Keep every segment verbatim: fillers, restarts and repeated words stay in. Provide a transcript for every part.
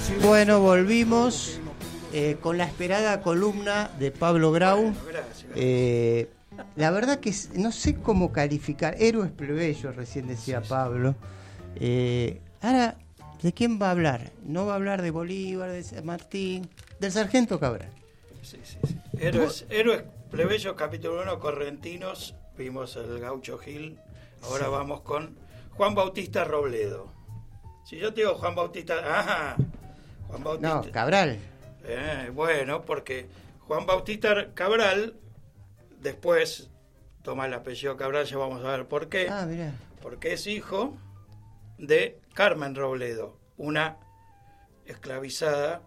Bueno, volvimos eh, con la esperada columna de Pablo Grau. Bueno, gracias. Eh, la verdad que no sé cómo calificar. Héroes plebeyos, recién decía Sí, Pablo. Eh, ahora, ¿de quién va a hablar? No va a hablar de Bolívar, de San Martín, del sargento Cabral. Sí, sí, sí. Héroes, héroes plebeyos, capítulo uno, correntinos. Vimos el Gaucho Gil. Ahora sí. Vamos con Juan Bautista Robledo. Si yo te digo Juan Bautista... ¡Ajá! Juan Bautista. No, Cabral. Eh, bueno, porque Juan Bautista Cabral, después toma el apellido Cabral, ya vamos a ver por qué. Ah, mirá. Porque es hijo de Carmen Robledo, una esclavizada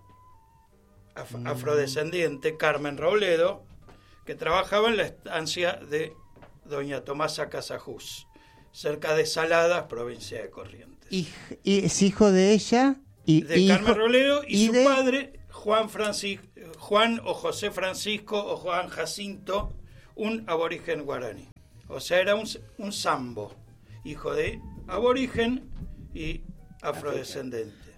af- mm. afrodescendiente, Carmen Robledo, que trabajaba en la estancia de doña Tomasa Casajús, cerca de Saladas, provincia de Corrientes. Y, y es hijo de ella... Y, de y Carmen hijo, Robledo y, y su de... padre Juan Francisco, Juan o José Francisco o Juan Jacinto, un aborigen guaraní. O sea, era un, un sambo, hijo de aborigen y afrodescendente.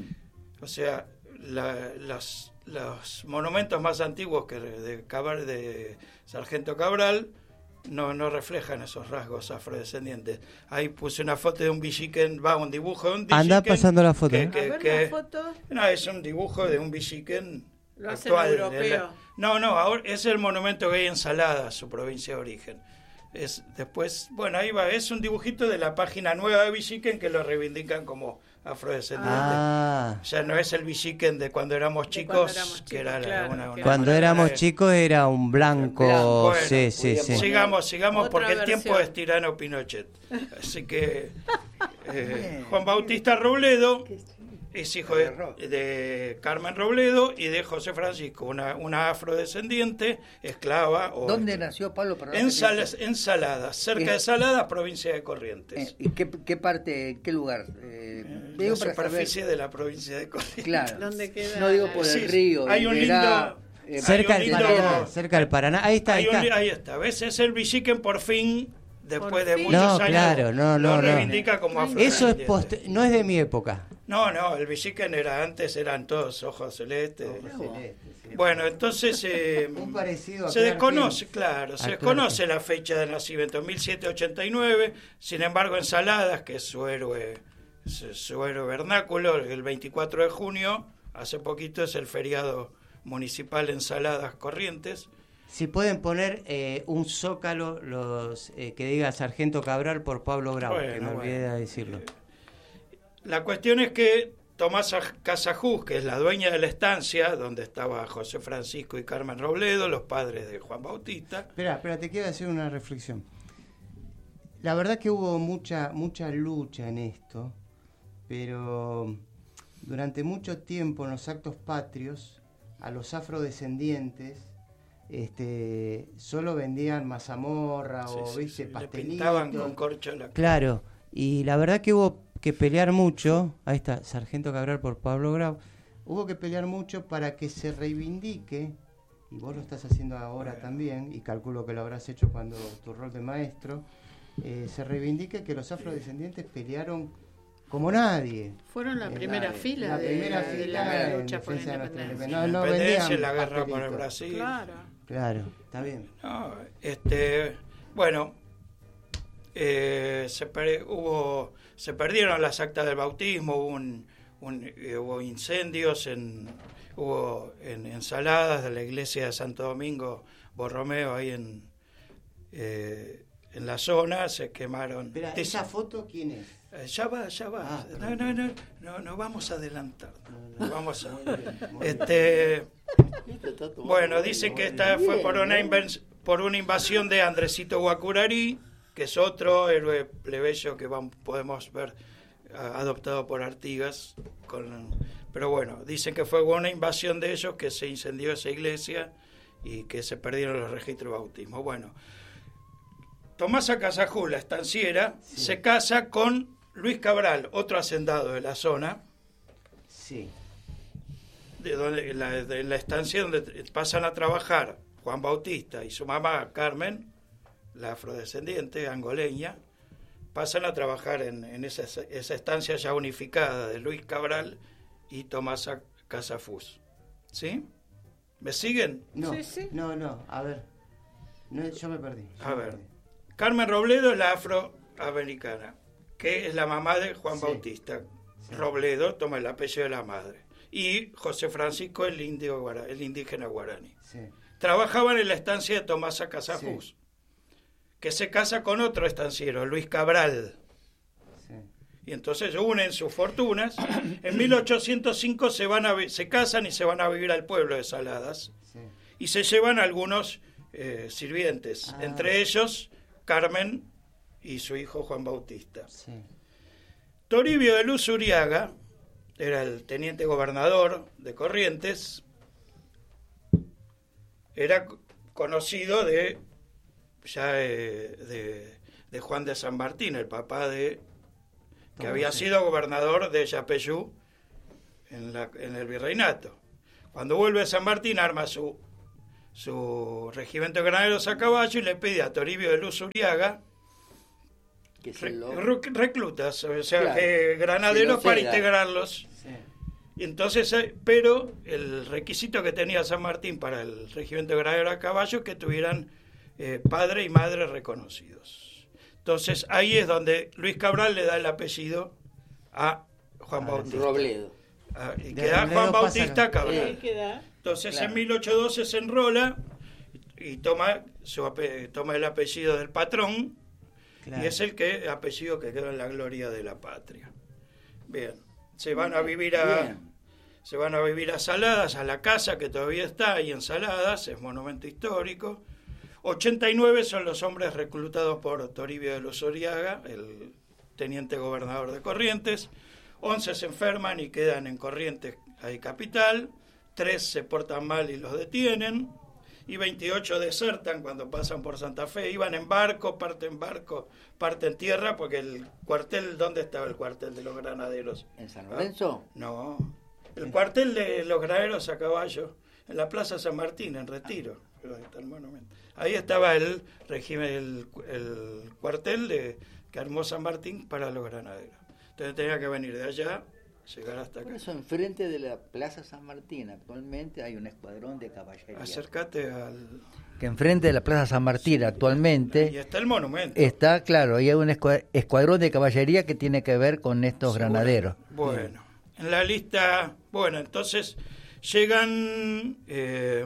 O sea, la, las, los monumentos más antiguos que de, Cabral, de Sargento Cabral no no reflejan esos rasgos afrodescendientes. Ahí puse una foto de un villiquen, va, un dibujo de un villiquen. Anda pasando la foto. Que, ¿eh? que, A ver que, la foto. No, es un dibujo de un villiquen Lo hacen actual. europeo. La, no, no, ahora es el monumento que hay en Salada, su provincia de origen. Es después, bueno, ahí va, es un dibujito de la página nueva de Villiquen que lo reivindican como afrodescendiente. Ah. Ya no es el Villiquen de cuando éramos chicos, cuando éramos chicos, que era claro, una, una Cuando una éramos de... chicos era un blanco, blanco. Bueno, sí, sí, sí. Sigamos, sigamos, Otra porque el versión. tiempo es tirano Pinochet. Así que eh, Juan Bautista Robledo es hijo de, de Carmen Robledo y de José Francisco, una, una afrodescendiente, esclava. O ¿Dónde nació Pablo? Perdón, en, Salas, en Saladas, cerca ¿Eh? de Saladas, provincia de Corrientes. Eh, ¿Y qué, qué parte, qué lugar? Eh, Eh, digo la para superficie saber. de la provincia de Corrientes. Claro. ¿Dónde queda? No digo por el Sí, río. hay un Verá, lindo- eh, Cerca hay del un lindo- Paraná, cerca del Paraná. Ahí está, ahí Hay un- está. ahí está, ¿ves? Es el Villiquen por fin, después Por de fin. muchos No, años, claro, no, lo no, no. reivindica como Eso es afrodescendiente. post... no es de mi época. No, no, el Villiquen era antes, eran todos ojos celestes. Celeste, sí. Bueno, entonces eh, Un parecido a se Clark desconoce, Kent. claro, se A desconoce la fecha de nacimiento, mil setecientos ochenta y nueve. Sin embargo, en Saladas, que es su héroe, su, su héroe vernáculo, el veinticuatro de junio, hace poquito es el feriado municipal en Saladas, Corrientes. Si pueden poner eh, un zócalo los eh, que diga Sargento Cabral por Pablo Grau, Bueno, que me bueno. olvidé de decirlo. La cuestión es que Tomasa Casajús, que es la dueña de la estancia, donde estaba José Francisco y Carmen Robledo, los padres de Juan Bautista. Espera, espera, te quiero hacer una reflexión. La verdad que hubo mucha mucha lucha en esto, pero durante mucho tiempo en los actos patrios a los afrodescendientes este solo vendían mazamorra Sí, o sí, viste sí, le pastelitos. pintaban con corcho la cara. Claro, y la verdad que hubo que pelear mucho, ahí está, Sargento Cabral por Pablo Grau, hubo que pelear mucho para que se reivindique, y vos lo estás haciendo ahora Bueno. también, y calculo que lo habrás hecho cuando tu rol de maestro, eh, se reivindique que los afrodescendientes pelearon como nadie. Fueron la En primera la- fila la de, primera de fila la en lucha por la defensa de nuestra independencia. No, no Independencia, vendían la guerra por el pastelitos. Brasil. Claro. Claro, está bien. No, este, bueno, eh, se, per- hubo, se perdieron las actas del bautismo, hubo, un, un- eh, hubo incendios en, hubo en, en Saladas de la iglesia de Santo Domingo Borromeo, ahí en, eh, en la zona, se quemaron. Espera, Dice- ¿esa foto quién es? Eh, ya va, ya va. Ah, no, no, no, no, no vamos a adelantar. No, no. Vamos a, Muy bien, muy bien. este, bueno, dice que esta fue por una, inven- por una invasión de Andresito Guacurarí, que es otro héroe plebeyo que vam- podemos ver ah, adoptado por Artigas. Con, pero bueno, dicen que fue una invasión de ellos, que se incendió esa iglesia y que se perdieron los registros de bautismo. Bueno, Tomasa Casajús, la estanciera, Sí. se casa con Luis Cabral, otro hacendado de la zona, Sí. de donde la, de la estancia donde pasan a trabajar Juan Bautista y su mamá Carmen, la afrodescendiente angoleña, pasan a trabajar en, en esa, esa estancia ya unificada de Luis Cabral y Tomasa Casafús. ¿Sí? ¿Me siguen? No, Sí, sí. no, no, a ver. No, yo me perdí. yo A me ver. perdí. Carmen Robledo es la afroamericana, que es la mamá de Juan Sí. Bautista. Sí. Robledo toma el apellido de la madre. Y José Francisco, el, indio, guara- el indígena guaraní. Sí, Trabajaban en la estancia de Tomasa Casafús, Sí. que se casa con otro estanciero, Luis Cabral. sí. Y entonces unen sus fortunas. En mil ochocientos cinco se, van a, vi- se casan y se van a vivir al pueblo de Saladas. Sí. Y se llevan algunos eh, sirvientes, Ah. entre ellos Carmen y su hijo Juan Bautista. Sí. Toribio de Luz Uriaga era el teniente gobernador de Corrientes, era c- conocido de ya eh, de, de Juan de San Martín, el papá de que Toma, había sí. sido gobernador de Yapeyú en, la, en el virreinato. Cuando vuelve a San Martín arma su su regimiento de granaderos a caballo y le pide a Toribio de Luz Uriaga Que se Re- lo- ru- reclutas, o sea, Claro, que granaderos se lo para ceda. integrarlos. Sí. Y entonces, eh, pero el requisito que tenía San Martín para el regimiento de granaderos a caballo es que tuvieran eh, padre y madre reconocidos. Entonces ahí es donde Luis Cabral le da el apellido a Juan Ah, Bautista. Robledo. Ah, y De queda Robledo Juan pasa- Bautista Cabral. Ahí queda. Entonces Claro. en mil ochocientos doce se enrola y toma, su ape- toma el apellido del patrón. Claro. Y es el que apellido que quedó en la gloria de la patria. Bien, se van a vivir a Bien. se van a vivir a Saladas, a la casa que todavía está ahí en Saladas, es monumento histórico. ochenta y nueve son los hombres reclutados por Toribio de Luz Uriaga, el teniente gobernador de Corrientes. once se enferman y quedan en Corrientes, ahí capital. tres se portan mal y los detienen. Y veintiocho desertan cuando pasan por Santa Fe. Iban en barco, parte en barco, parte en tierra, porque el cuartel, ¿dónde estaba el cuartel de los granaderos? ¿En San Lorenzo? No, el cuartel de los granaderos a caballo, en la Plaza San Martín, en Retiro. Pero ahí está el monumento. Ahí estaba el régimen, el, el cuartel de, que armó San Martín para los granaderos. Entonces tenía que venir de allá, llegar hasta Por acá. eso, enfrente de la Plaza San Martín actualmente hay un escuadrón de caballería. Acércate al... Que enfrente de la Plaza San Martín Y actualmente está el monumento. está, claro, y hay un escua- escuadrón de caballería que tiene que ver con estos granaderos. Bueno, en la lista, bueno, entonces llegan eh,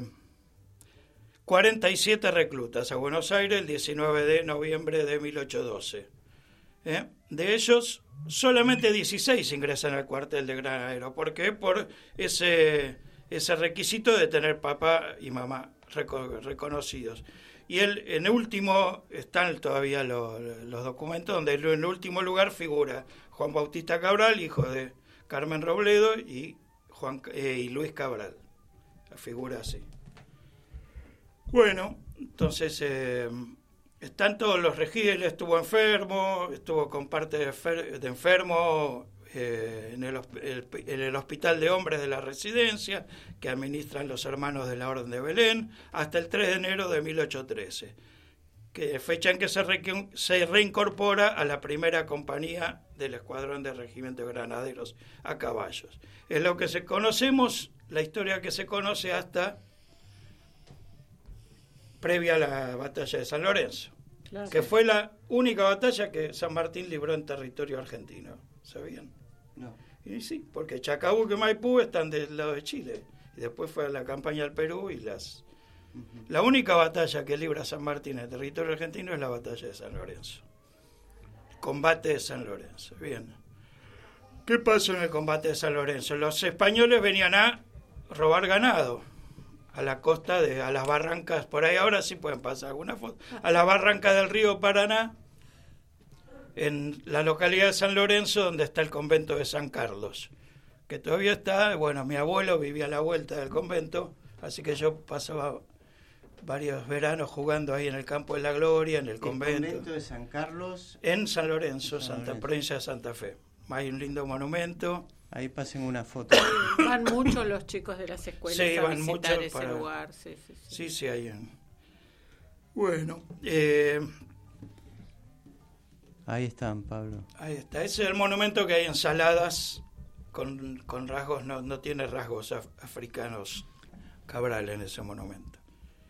cuarenta y siete reclutas a Buenos Aires el diecinueve de noviembre de mil ochocientos doce. ¿eh? De ellos, solamente dieciséis ingresan al cuartel de granadero. ¿Por qué? Por ese, ese requisito de tener papá y mamá reco- reconocidos. Y el, en el último están todavía los, los documentos donde en el último lugar figura Juan Bautista Cabral, hijo de Carmen Robledo, y, Juan, eh, y Luis Cabral. La figura así. Bueno, entonces eh, están todos los regímenes. Estuvo enfermo, estuvo con parte de, enfer- de enfermo eh, en, el, hosp- el- en el Hospital de Hombres de la Residencia, que administran los hermanos de la Orden de Belén, hasta el tres de enero de mil ochocientos trece, que fecha en que se, re- se reincorpora a la primera compañía del Escuadrón de Regimiento de Granaderos a caballos. Es lo que se conocemos, la historia que se conoce hasta previa a la batalla de San Lorenzo, Claro. que fue la única batalla que San Martín libró en territorio argentino. ¿Sabían? No. Y sí, porque Chacabuco y Maipú están del lado de Chile. Y después fue la campaña del Perú y las... La única batalla que libra San Martín en territorio argentino es la batalla de San Lorenzo. Combate de San Lorenzo. Bien. ¿Qué pasó en el combate de San Lorenzo? Los españoles venían a robar ganado a la costa, de a las barrancas, por ahí ahora sí pueden pasar alguna foto, a la barranca del río Paraná, en la localidad de San Lorenzo, donde está el convento de San Carlos, que todavía está. Bueno, mi abuelo vivía a la vuelta del convento, así que yo pasaba varios veranos jugando ahí en el Campo de la Gloria, en el, El convento. convento de San Carlos. En San Lorenzo, San Santa Lorenzo. Provincia de Santa Fe. Hay un lindo monumento. Ahí pasen una foto. Van mucho los chicos de las escuelas Sí, a van visitar mucho ese para- lugar. Sí, sí, sí. Sí, sí, hay un... Bueno, eh, Ahí están, Pablo. ahí está. Ese es el monumento que hay en Saladas, con, con rasgos, no, no tiene rasgos af, africanos Cabral en ese monumento.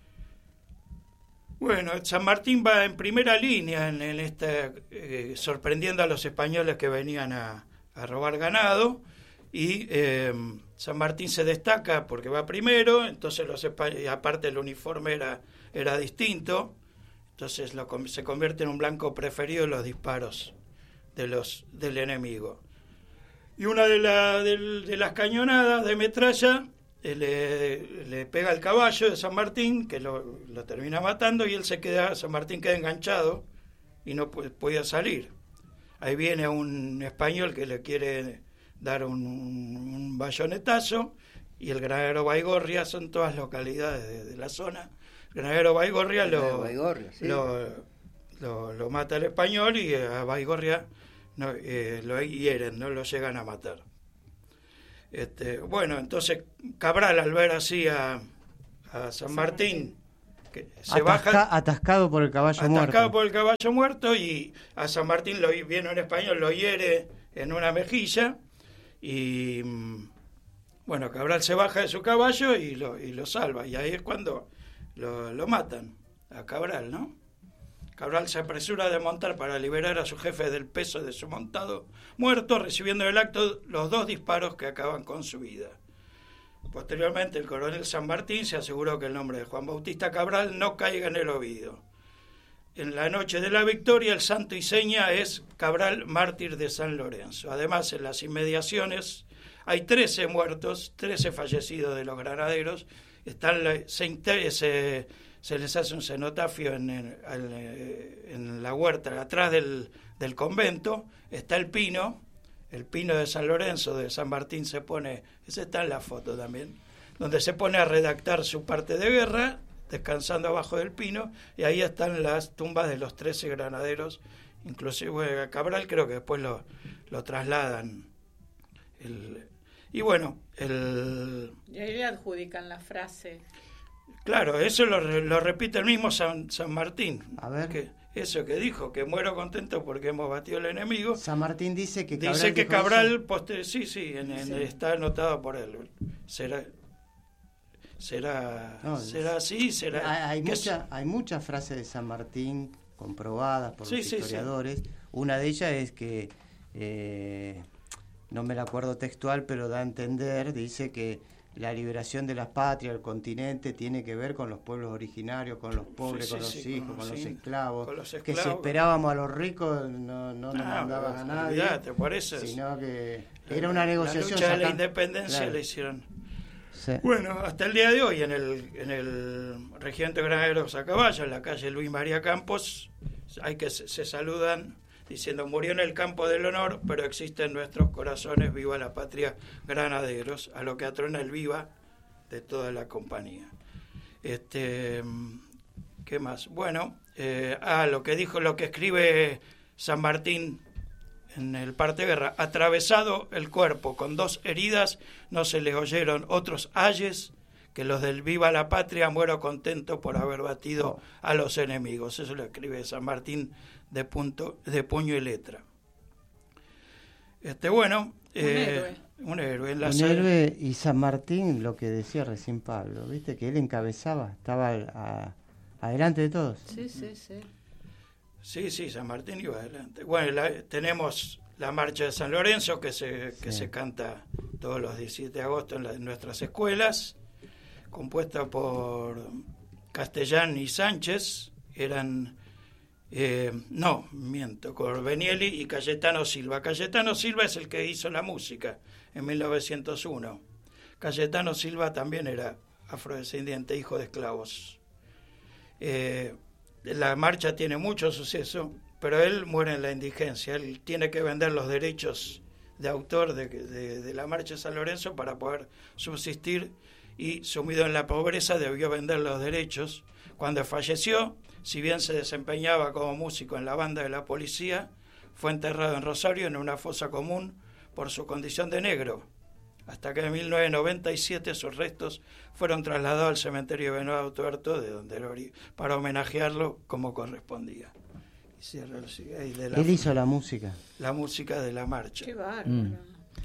Bueno, San Martín va en primera línea en, en esta, eh, sorprendiendo a los españoles que venían a, a robar ganado, y eh, San Martín se destaca porque va primero, entonces los españoles, aparte el uniforme era, era distinto, entonces lo, se convierte en un blanco preferido en los disparos de los del enemigo. Y una de, la, de, de las cañonadas de metralla eh, le, le pega al caballo de San Martín, que lo, lo termina matando, y él se queda, San Martín queda enganchado y no puede, podía salir. Ahí viene un español que le quiere dar un, un, un bayonetazo, y el granadero Baigorria, son todas localidades de, de la zona. El granadero Baigorria lo, Baigorria, sí. lo, lo, lo mata el español, y a Baigorria no, eh, lo hieren, no lo llegan a matar. Este, bueno, entonces Cabral, al ver así a, a San Martín, que se Atasca, baja atascado por el caballo atascado muerto. por el caballo muerto, y a San Martín lo viene un español, lo hiere en una mejilla, y bueno, Cabral se baja de su caballo y lo, y lo salva, y ahí es cuando lo, lo matan a Cabral, ¿no? Cabral se apresura de montar para liberar a su jefe del peso de su montado muerto, recibiendo en el acto los dos disparos que acaban con su vida. Posteriormente, el coronel San Martín se aseguró que el nombre de Juan Bautista Cabral no caiga en el olvido. En la noche de la victoria, el santo y seña es Cabral, mártir de San Lorenzo. Además, en las inmediaciones hay trece muertos, trece fallecidos de los granaderos. Están la, se, se, se les hace un cenotafio en, en, en la huerta, atrás del, del convento. Está el pino, el pino de San Lorenzo, de San Martín se pone, ese está en la foto también, donde se pone a redactar su parte de guerra, descansando abajo del pino, y ahí están las tumbas de los trece granaderos, inclusive a Cabral creo que después lo, lo trasladan. El, y bueno, el... Y ahí le adjudican la frase. Claro, eso lo, lo repite el mismo San, San Martín. A ver. Que, eso que dijo, que muero contento porque hemos batido al enemigo. San Martín dice que Cabral dice que dijo Cabral, poste, sí, sí, en, en, Sí. está anotado por él. Será... será No, será así, será Hay, hay, que mucha, es- hay muchas frases de San Martín comprobadas por Sí, los sí, sí. historiadores. Una de ellas es que, eh, no me la acuerdo textual, pero da a entender, dice que la liberación de las patrias, el continente, tiene que ver con los pueblos originarios, con los pobres, Sí, con sí, los sí, hijos, con- con los sí, esclavos, con los que esclavos. si esperábamos a los ricos no, no nos Ah, mandaban a nadie, olvídate, por eso es- sino que era una la negociación. lucha de la sacan- independencia Claro. la hicieron. Sí. Bueno, hasta el día de hoy en el en el Regimiento de Granaderos a Caballo, en la calle Luis María Campos, hay que se, se saludan diciendo: murió en el campo del honor, pero existe en nuestros corazones, viva la patria Granaderos, a lo que atrona el viva de toda la compañía. Este, ¿qué más? Bueno, eh, ah, lo que dijo, lo que escribe San Martín en el parte de guerra: atravesado el cuerpo con dos heridas, no se le oyeron otros ayes que los del viva la patria, muero contento por haber batido a los enemigos. Eso lo escribe San Martín de punto, de puño y letra. Este, bueno, Un eh, héroe. un héroe en la Un sala- héroe. Y San Martín, lo que decía recién Pablo, viste que él encabezaba, estaba a- adelante de todos. Sí, sí, sí. Sí, sí, San Martín iba adelante. Bueno, la- tenemos la marcha de San Lorenzo que se que Sí. se canta todos los diecisiete de agosto en, la- en nuestras escuelas, compuesta por Castellán y Sánchez. Eran eh, no, miento, Corbenieli y Cayetano Silva. Cayetano Silva es el que hizo la música en mil novecientos uno. Cayetano Silva también era afrodescendiente, hijo de esclavos. Eh, la marcha tiene mucho suceso, pero él muere en la indigencia. Él tiene que vender los derechos de autor de, de, de la marcha de San Lorenzo para poder subsistir, y sumido en la pobreza debió vender los derechos. Cuando falleció, si bien se desempeñaba como músico en la banda de la policía, fue enterrado en Rosario en una fosa común por su condición de negro, hasta que en mil novecientos noventa y siete sus restos fueron trasladados al cementerio de Venado Tuerto, de donde era ori- para homenajearlo como correspondía. Y cierra el- ahí de la, Él hizo la música. la música de la marcha. Qué bárbaro. Mm.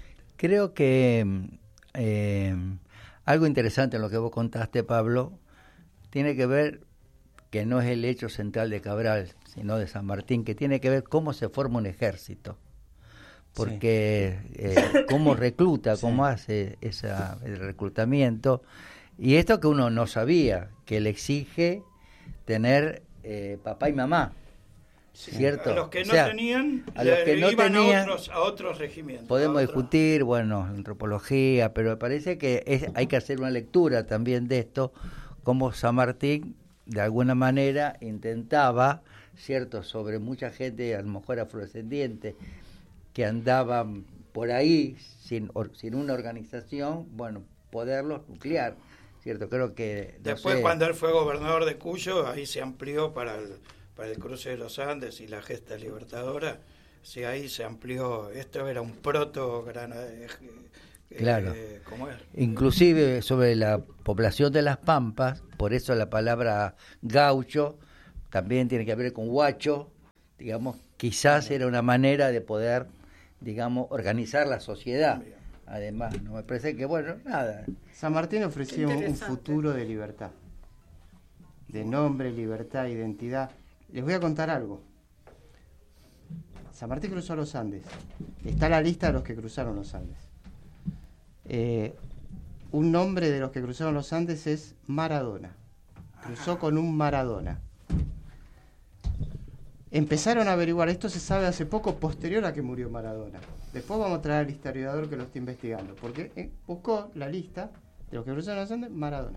Creo que eh, algo interesante en lo que vos contaste, Pablo, tiene que ver, que no es el hecho central de Cabral, sino de San Martín, que tiene que ver cómo se forma un ejército. Porque sí. eh, cómo recluta, sí. cómo hace esa, el reclutamiento. Y esto que uno no sabía, que le exige tener eh, papá y mamá. Sí. ¿Cierto? A los que no o sea, tenían, a los que no iban tenían, a, otros, a otros regimientos. Podemos a discutir, bueno, antropología, pero me parece que es, hay que hacer una lectura también de esto, cómo San Martín, de alguna manera, intentaba, ¿cierto?, sobre mucha gente, a lo mejor afrodescendiente, que andaban por ahí sin, or, sin una organización, bueno, poderlos nuclear, ¿cierto? Creo que... No Después, sé, cuando él fue gobernador de Cuyo, ahí se amplió para el, para el cruce de los Andes y la gesta libertadora, sí, ahí se amplió, esto era un proto granada, eh, claro. Eh, ¿cómo es? Inclusive sobre la población de las Pampas, por eso la palabra gaucho también tiene que ver con guacho, digamos, quizás era una manera de poder, digamos, organizar la sociedad. Además, no me parece que, bueno, nada. San Martín ofreció un futuro de libertad, de nombre, libertad, identidad. Les voy a contar algo. San Martín cruzó los Andes. Está la lista de los que cruzaron los Andes. Eh, un nombre de los que cruzaron los Andes es Maradona. Cruzó con un Maradona. Empezaron a averiguar, esto se sabe hace poco, posterior a que murió Maradona. Después vamos a traer al historiador que lo está investigando, porque eh, buscó la lista de los que cruzaron los Andes, Maradona.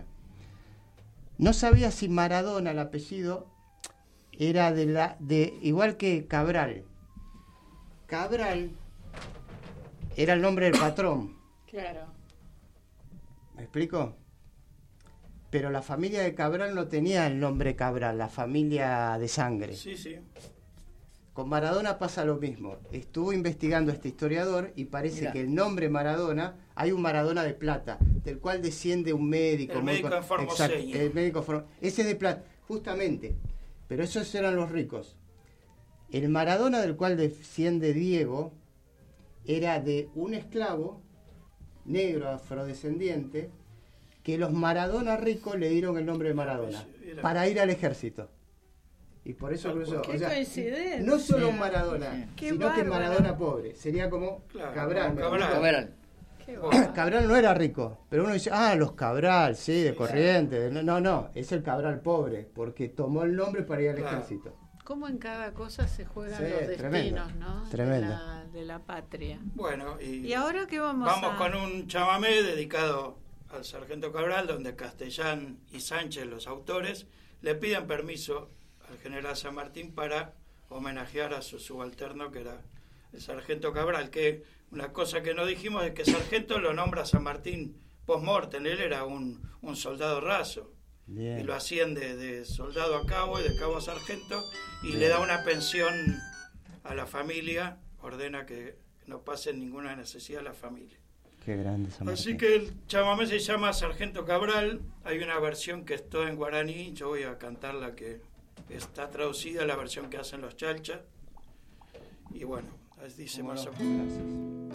No sabía si Maradona, el apellido, era de la de igual que Cabral. Cabral era el nombre del patrón. Claro. ¿Me explico? Pero la familia de Cabral no tenía el nombre Cabral, la familia de sangre. Sí, sí. Con Maradona pasa lo mismo. Estuvo investigando este historiador y parece Mira. que el nombre Maradona, hay un Maradona de plata, del cual desciende un médico. El médico muy, en Formoseña. Exacto, el médico form, ese de plata, justamente. Pero esos eran los ricos. El Maradona del cual desciende Diego era de un esclavo negro afrodescendiente que los Maradona ricos le dieron el nombre de Maradona para ir al ejército. Y por eso cruzó. Qué o sea, coincidencia. no solo un Maradona, Qué sino que bárbaro. Maradona pobre. Sería como Claro, Cabral. como Cabral. Cabral. Qué bárbaro. Cabral no era rico, pero uno dice, ah, los Cabral, sí, de Corrientes. No, no, no, es el Cabral pobre, porque tomó el nombre para ir al Claro. ejército. Cómo en cada cosa se juegan Sí, los destinos, tremendo, ¿no? tremendo. De la, de la patria. Bueno, y, ¿Y ahora qué vamos, vamos a...? con un chamamé dedicado al sargento Cabral, donde Castellán y Sánchez, los autores, le piden permiso al general San Martín para homenajear a su subalterno, que era el sargento Cabral, que una cosa que no dijimos es que sargento lo nombra San Martín post-mortem, él era un, un soldado raso. Bien. Y lo asciende de soldado a cabo y de cabo a sargento y le da una pensión a la familia, ordena que no pase ninguna necesidad a la familia. Qué grande San Martín. Así que el chamamé se llama Sargento Cabral, hay una versión que está en guaraní, yo voy a cantar la que está traducida, la versión que hacen los chalchas, y bueno, dice ¿Cómo más no? o menos. Gracias.